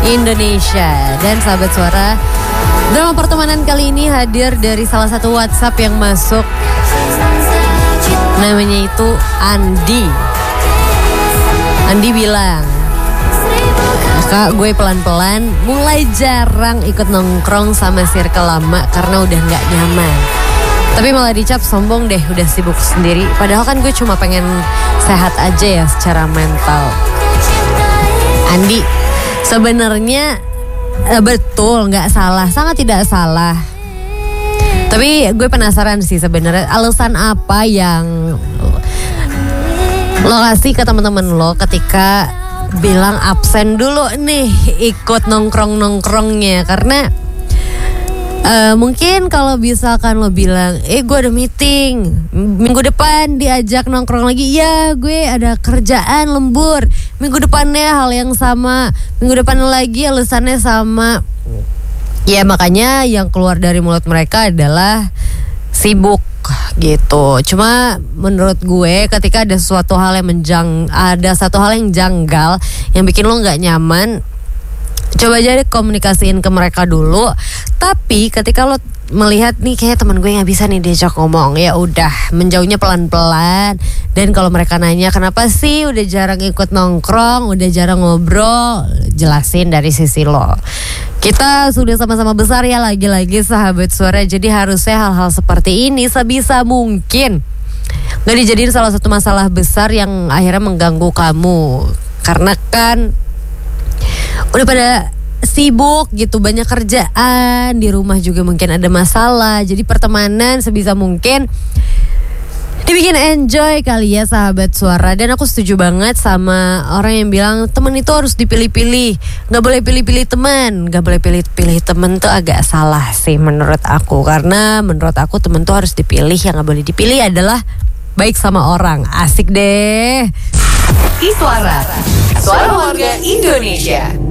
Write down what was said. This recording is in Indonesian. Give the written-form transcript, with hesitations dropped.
Indonesia. Dan sahabat suara, drama pertemanan kali ini hadir dari salah satu WhatsApp yang masuk. Namanya itu Andi. Andi bilang, "Kak, gue pelan-pelan mulai jarang ikut nongkrong sama circle lama karena udah gak nyaman. Tapi malah dicap sombong deh, udah sibuk sendiri. Padahal kan gue cuma pengen sehat aja ya secara mental." Andi, sebenarnya betul, gak salah, sangat tidak salah. Tapi gue penasaran sih sebenarnya alasan apa yang lo kasih ke teman-teman lo ketika bilang absen dulu nih ikut nongkrongnya. Karena mungkin kalau misalkan lo bilang gue ada meeting minggu depan diajak nongkrong lagi, ya gue ada kerjaan lembur, minggu depannya hal yang sama, minggu depan lagi alasannya sama. Ya makanya yang keluar dari mulut mereka adalah sibuk gitu. Cuma menurut gue ketika ada suatu hal yang janggal yang bikin lo nggak nyaman, coba aja komunikasiin ke mereka dulu. Tapi ketika lo melihat nih kayak teman gue nggak bisa nih diajak ngomong, ya udah menjauhnya pelan-pelan. Dan kalau mereka nanya kenapa sih udah jarang ikut nongkrong, udah jarang ngobrol, jelasin dari sisi lo. Kita sudah sama-sama besar ya, lagi-lagi sahabat suara. Jadi harusnya hal-hal seperti ini sebisa mungkin gak dijadiin salah satu masalah besar yang akhirnya mengganggu kamu. Karena kan udah pada sibuk gitu, banyak kerjaan, di rumah juga mungkin ada masalah. Jadi pertemanan sebisa mungkin dibikin enjoy kali ya sahabat suara. Dan aku setuju banget sama orang yang bilang teman itu harus dipilih-pilih, gak boleh pilih-pilih teman. Gak boleh pilih-pilih teman tuh agak salah sih menurut aku. Karena menurut aku teman tuh harus dipilih. Yang gak boleh dipilih adalah baik sama orang. Asik deh. Iswara, suara warga Indonesia.